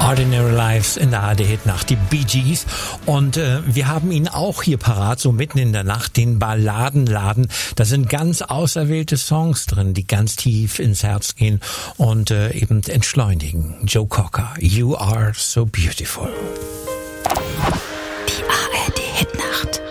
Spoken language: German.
Ordinary Lives in der ARD-Hitnacht, die Bee Gees. Und wir haben ihn auch hier parat, so mitten in der Nacht, den Balladenladen. Da sind ganz auserwählte Songs drin, die ganz tief ins Herz gehen und eben entschleunigen. Joe Cocker, You Are So Beautiful. Die ARD-Hitnacht.